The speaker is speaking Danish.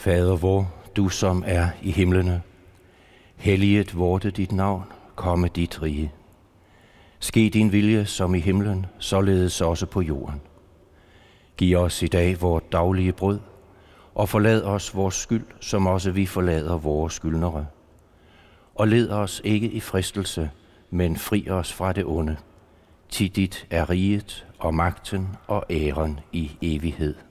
Fader vor, du som er i himlene, helliget vorte dit navn, komme dit rige. Ske din vilje som i himlen, således også på jorden. Giv os i dag vort daglige brød, og forlad os vores skyld, som også vi forlader vores skyldnere. Og led os ikke i fristelse, men fri os fra det onde. Til dit er riget og magten og æren i evighed.